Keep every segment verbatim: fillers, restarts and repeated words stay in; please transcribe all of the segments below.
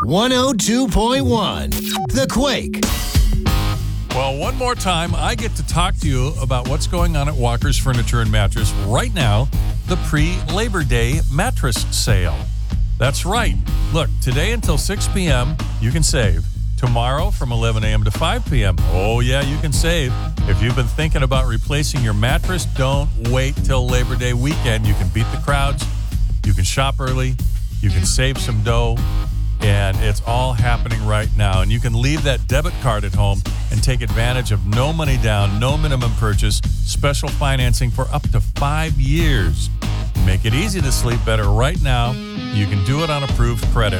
one oh two point one The Quake. Well, one more time, I get to talk to you about what's going on at Walker's Furniture and Mattress right now, the pre-Labor Day mattress sale. That's right. Look, today until six p.m., you can save. Tomorrow from eleven a.m. to five p.m., oh yeah, you can save. If you've been thinking about replacing your mattress, don't wait till Labor Day weekend. You can beat the crowds. You can shop early. You can save some dough. And it's all happening right now. And you can leave that debit card at home and take advantage of no money down, no minimum purchase, special financing for up to five years. Make it easy to sleep better right now. You can do it on approved credit.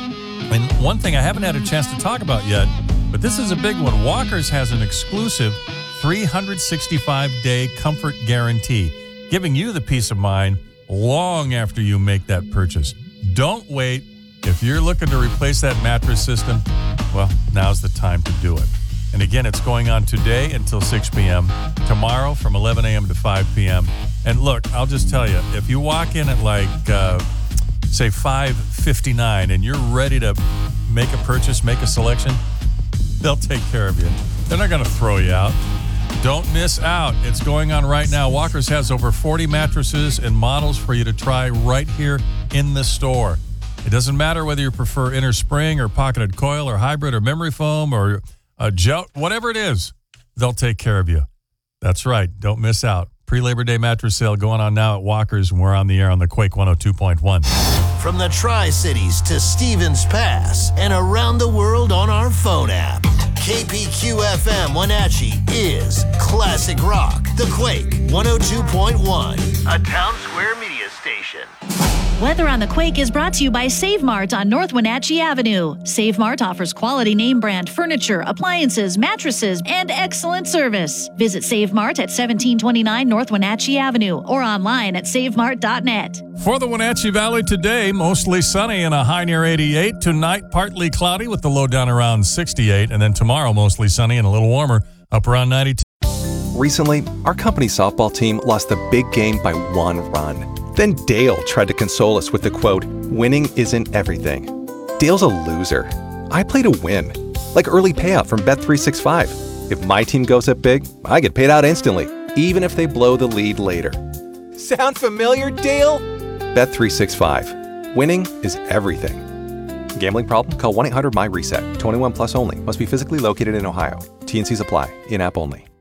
And one thing I haven't had a chance to talk about yet, but this is a big one. Walker's has an exclusive three hundred sixty-five day comfort guarantee, giving you the peace of mind long after you make that purchase. Don't wait. If you're looking to replace that mattress system, well, now's the time to do it. And again, it's going on today until six p.m., tomorrow from eleven a.m. to five p.m. And look, I'll just tell you, if you walk in at like, uh, say, five fifty-nine and you're ready to make a purchase, make a selection, they'll take care of you. They're not going to throw you out. Don't miss out. It's going on right now. Walker's has over forty mattresses and models for you to try right here in the store. It doesn't matter whether you prefer inner spring or pocketed coil or hybrid or memory foam or a gel, whatever it is, they'll take care of you. That's right. Don't miss out. Pre-Labor Day mattress sale going on now at Walker's, and we're on the air on the Quake one oh two point one. From the Tri-Cities to Stevens Pass and around the world on our phone app, K P Q F M Wenatchee is classic rock. The Quake one oh two point one, a Town Square media station. Weather on the Quake is brought to you by Save Mart on North Wenatchee Avenue. Save Mart offers quality name brand furniture, appliances, mattresses, and excellent service. Visit Save Mart at seventeen twenty-nine North Wenatchee Avenue or online at save mart dot net. For the Wenatchee Valley today, mostly sunny and a high near eighty-eight. Tonight, partly cloudy with the low down around sixty-eight. And then tomorrow, mostly sunny and a little warmer, up around ninety-two. Recently, our company softball team lost the big game by one run. Then Dale tried to console us with the quote, "Winning isn't everything." Dale's a loser. I play to win. Like early payout from Bet three sixty-five. If my team goes up big, I get paid out instantly, even if they blow the lead later. Sound familiar, Dale? Bet three sixty-five. Winning is everything. Gambling problem? Call one eight hundred M Y RESET. twenty-one plus only. Must be physically located in Ohio. T N Cs apply. In-app only.